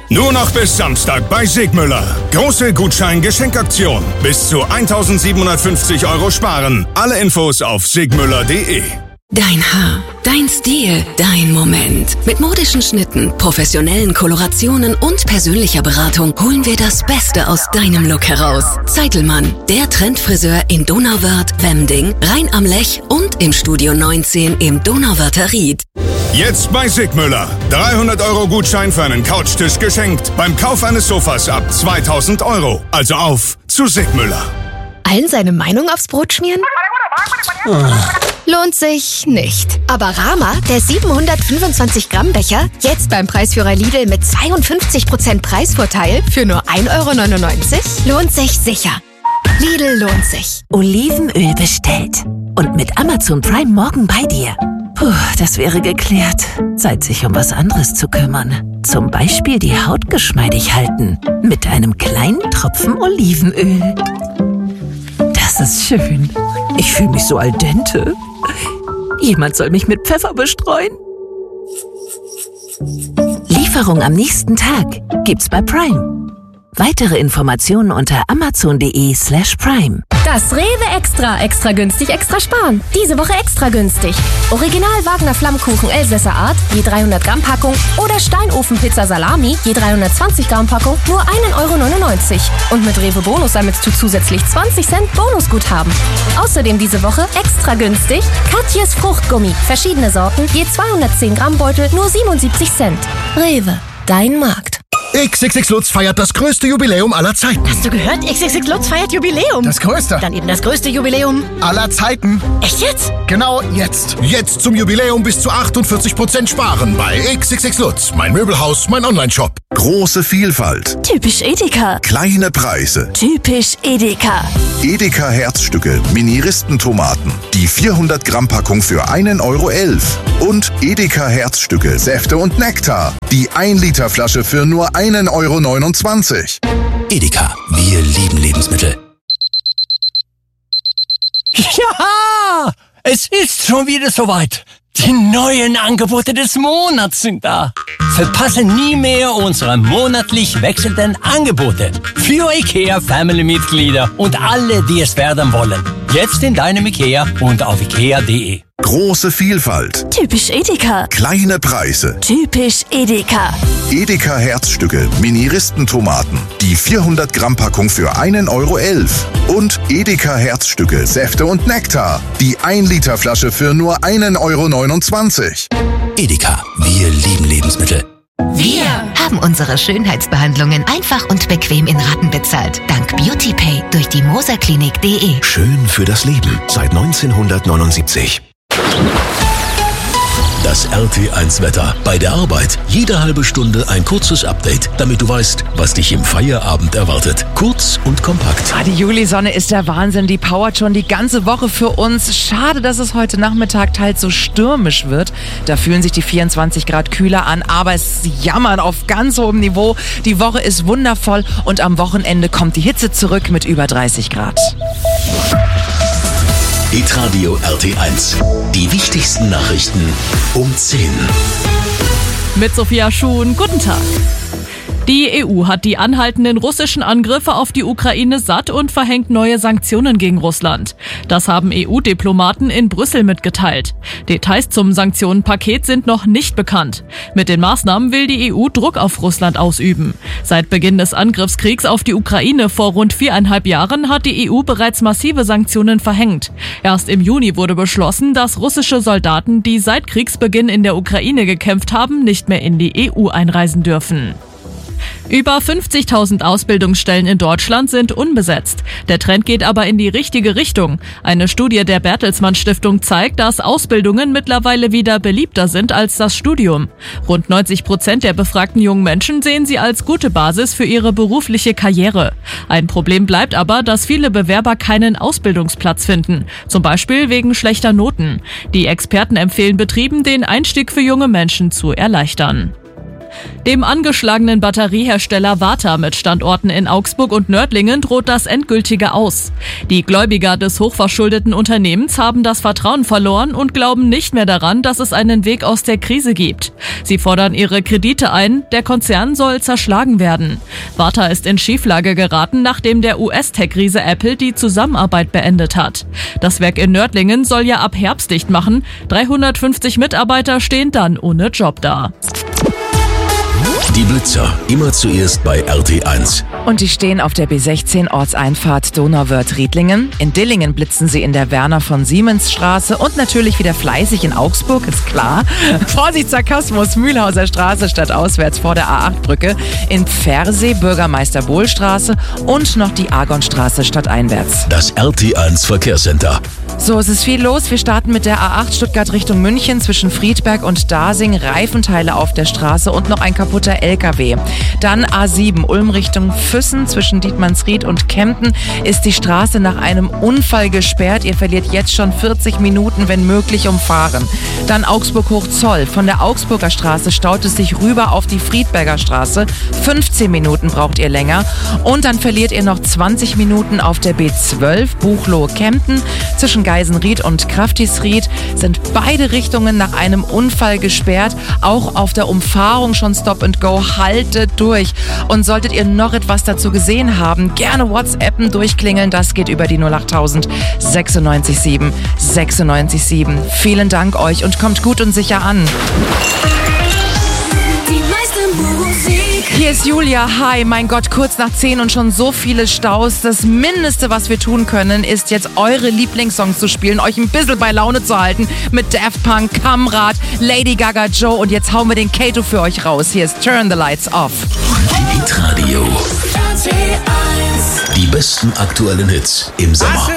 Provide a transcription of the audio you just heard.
Nur noch bis Samstag bei Sigmüller. Große Gutschein-Geschenkaktion. Bis zu 1.750 € sparen. Alle Infos auf sigmüller.de. Dein Haar, dein Stil, dein Moment. Mit modischen Schnitten, professionellen Kolorationen und persönlicher Beratung holen wir das Beste aus deinem Look heraus. Zeitelmann, der Trendfriseur in Donauwörth, Wemding, Rhein am Lech und im Studio 19 im Donauwörther Ried. Jetzt bei Sigmüller. 300 € Gutschein für einen Couchtisch geschenkt. Beim Kauf eines Sofas ab 2.000 €. Also auf zu Sigmüller. Allen seine Meinung aufs Brot schmieren? Lohnt sich nicht. Aber Rama, der 725-Gramm-Becher, jetzt beim Preisführer Lidl mit 52% Preisvorteil für nur 1,99 €, lohnt sich sicher. Lidl lohnt sich. Olivenöl bestellt. Und mit Amazon Prime morgen bei dir. Puh, das wäre geklärt. Zeit, sich um was anderes zu kümmern. Zum Beispiel die Haut geschmeidig halten. Mit einem kleinen Tropfen Olivenöl. Das ist schön. Ich fühle mich so al dente. Jemand soll mich mit Pfeffer bestreuen. Lieferung am nächsten Tag gibt's bei Prime. Weitere Informationen unter amazon.de/prime. Das Rewe Extra günstig, extra sparen. Diese Woche extra günstig. Original Wagner Flammkuchen Elsässer Art, je 300 Gramm Packung oder Steinofenpizza Salami, je 320 Gramm Packung, nur 1,99 €. Und mit Rewe Bonus sammelst du zusätzlich 20 Cent Bonusguthaben. Außerdem diese Woche extra günstig Katjes Fruchtgummi, verschiedene Sorten, je 210 Gramm Beutel, nur 77 Cent. Rewe, dein Markt. XXX Lutz feiert das größte Jubiläum aller Zeiten. Hast du gehört? XXX Lutz feiert Jubiläum. Das größte. Dann eben das größte Jubiläum aller Zeiten. Echt jetzt? Genau jetzt. Jetzt zum Jubiläum bis zu 48% sparen bei XXX Lutz. Mein Möbelhaus, mein Onlineshop. Große Vielfalt. Typisch Edeka. Kleine Preise. Typisch Edeka. Edeka Herzstücke, Mini-Ristentomaten. Die 400 Gramm Packung für 1,11 €. Und Edeka Herzstücke, Säfte und Nektar. Die 1 Liter Flasche für nur 1,29 €. Edeka, wir lieben Lebensmittel. Ja, es ist schon wieder soweit. Die neuen Angebote des Monats sind da. Verpasse nie mehr unsere monatlich wechselnden Angebote. Für IKEA Family-Mitglieder und alle, die es werden wollen. Jetzt in deinem IKEA und auf ikea.de. Große Vielfalt. Typisch Edeka. Kleine Preise. Typisch Edeka. Edeka Herzstücke, Mini-Ristentomaten. Die 400 Gramm Packung für 1,11 €. Und Edeka Herzstücke, Säfte und Nektar. Die 1 Liter Flasche für nur 1,29 €. Edeka, wir lieben Lebensmittel. Wir haben unsere Schönheitsbehandlungen einfach und bequem in Raten bezahlt. Dank BeautyPay durch die moserklinik.de. Schön für das Leben seit 1979. Das RT1-Wetter. Bei der Arbeit jede halbe Stunde ein kurzes Update, damit du weißt, was dich im Feierabend erwartet. Kurz und kompakt. Die Julisonne ist der Wahnsinn. Die powert schon die ganze Woche für uns. Schade, dass es heute Nachmittag teils so stürmisch wird. Da fühlen sich die 24 Grad kühler an, aber es jammern auf ganz hohem Niveau. Die Woche ist wundervoll und am Wochenende kommt die Hitze zurück mit über 30 Grad. Hitradio RT1. Die wichtigsten Nachrichten um 10. Mit Sophia Schuhn, guten Tag. Die EU hat die anhaltenden russischen Angriffe auf die Ukraine satt und verhängt neue Sanktionen gegen Russland. Das haben EU-Diplomaten in Brüssel mitgeteilt. Details zum Sanktionenpaket sind noch nicht bekannt. Mit den Maßnahmen will die EU Druck auf Russland ausüben. Seit Beginn des Angriffskriegs auf die Ukraine vor rund 4,5 Jahren hat die EU bereits massive Sanktionen verhängt. Erst im Juni wurde beschlossen, dass russische Soldaten, die seit Kriegsbeginn in der Ukraine gekämpft haben, nicht mehr in die EU einreisen dürfen. Über 50.000 Ausbildungsstellen in Deutschland sind unbesetzt. Der Trend geht aber in die richtige Richtung. Eine Studie der Bertelsmann Stiftung zeigt, dass Ausbildungen mittlerweile wieder beliebter sind als das Studium. Rund 90% der befragten jungen Menschen sehen sie als gute Basis für ihre berufliche Karriere. Ein Problem bleibt aber, dass viele Bewerber keinen Ausbildungsplatz finden. Zum Beispiel wegen schlechter Noten. Die Experten empfehlen Betrieben, den Einstieg für junge Menschen zu erleichtern. Dem angeschlagenen Batteriehersteller Varta mit Standorten in Augsburg und Nördlingen droht das endgültige Aus. Die Gläubiger des hochverschuldeten Unternehmens haben das Vertrauen verloren und glauben nicht mehr daran, dass es einen Weg aus der Krise gibt. Sie fordern ihre Kredite ein, der Konzern soll zerschlagen werden. Varta ist in Schieflage geraten, nachdem der US-Tech-Riese Apple die Zusammenarbeit beendet hat. Das Werk in Nördlingen soll ja ab Herbst dicht machen. 350 Mitarbeiter stehen dann ohne Job da. Die Blitzer, immer zuerst bei RT1. Und die stehen auf der B16 Ortseinfahrt Donauwörth-Riedlingen. In Dillingen blitzen sie in der Werner von Siemens Straße und natürlich wieder fleißig in Augsburg, ist klar. Vorsicht, Sarkasmus, Mühlhauser Straße statt auswärts vor der A8-Brücke. In Pfersee Bürgermeister Bohl Straße und noch die Argonstraße statt einwärts. Das RT1 Verkehrscenter. So, es ist viel los. Wir starten mit der A8 Stuttgart Richtung München zwischen Friedberg und Dasing. Reifenteile auf der Straße und noch ein kaputter LKW. Dann A7 Ulm Richtung Füssen zwischen Dietmannsried und Kempten ist die Straße nach einem Unfall gesperrt. Ihr verliert jetzt schon 40 Minuten, wenn möglich, umfahren. Dann Augsburg-Hochzoll. Von der Augsburger Straße staut es sich rüber auf die Friedberger Straße. 15 Minuten braucht ihr länger. Und dann verliert ihr noch 20 Minuten auf der B12 Buchloe-Kempten. Zwischen Geisenried und Kraftisried sind beide Richtungen nach einem Unfall gesperrt. Auch auf der Umfahrung schon Stop and Go. Haltet durch. Und solltet ihr noch etwas dazu gesehen haben, gerne WhatsAppen, durchklingeln. Das geht über die 08000 967 967. Vielen Dank euch und kommt gut und sicher an. Hier ist Julia. Hi, mein Gott, kurz nach 10 und schon so viele Staus. Das Mindeste, was wir tun können, ist jetzt eure Lieblingssongs zu spielen, euch ein bisschen bei Laune zu halten mit Daft Punk, Kamrat, Lady Gaga, Joe und jetzt hauen wir den Kato für euch raus. Hier ist Turn the Lights Off. Hitradio. Die besten aktuellen Hits im Sommer.